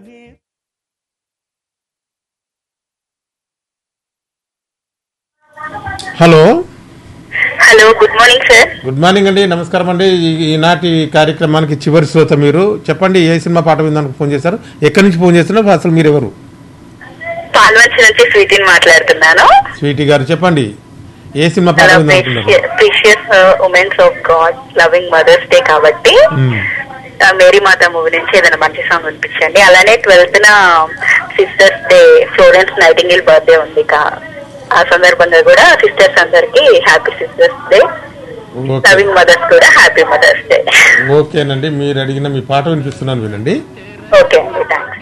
Hello hello, good morning sir. Good morning అండి, నమస్కారం అండి. ఈనాటి కార్యక్రమానికి చివరి శ్రోత మీరు. చెప్పండి, ఏ సినిమా పాట విందానికి ఫోన్ చేశారు, ఎక్కడి నుంచి ఫోన్ చేస్తున్నారు, అసలు మీరు ఎవరు? పాల్వంచి నుంచి స్వీటీని మాట్లాడుతున్నాను. స్వీటీ గారు చెప్పండి, ఏ సినిమా పాట విందామనుకుంటున్నారు? Precious women's of God loving mothers day కాబట్టి మేరీ మాత మూవీ నుంచి ఏదైనా మంచి సాంగ్ వినిపించండి. అలానే 12th sisters day, Florence nightingale birthday ఉంది. ఆ సందర్భంగా కూడా సిస్టర్స్ అందరికి happy sisters day, loving mothers కూడా హ్యాపీ మదర్స్ డే. ఓకేనండి, మీరు అడిగిన మీ పాట వినిపిస్తున్నాను, వినండి. ఓకే అండి, థ్యాంక్స్.